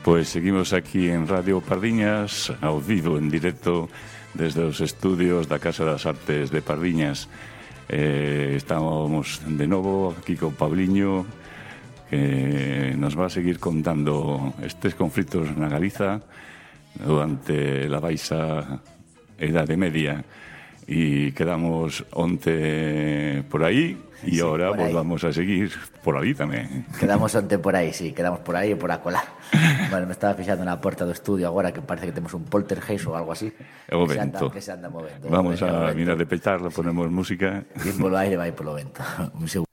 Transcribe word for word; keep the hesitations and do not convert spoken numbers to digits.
Pois seguimos aquí en Radio Pardiñas, ao vivo, en directo, desde os estudios da Casa das Artes de Pardiñas. Eh, estamos de novo aquí con Pauliño, que nos va a seguir contando estes conflitos na Galiza durante la baixa Edade Media. Y quedamos onte por aí e sí, ahora pues vamos a seguir por aí tamén. Quedamos onte por aí, sí, quedamos por aí e por acolá. Bueno, me estaba fixando na porta do estudio agora que parece que temos un poltergeist ou algo así. É o vento. Que se anda movendo. Vamos a mirar de peitarlo, ponemos música. E polo aire vai polo vento. Un segundo.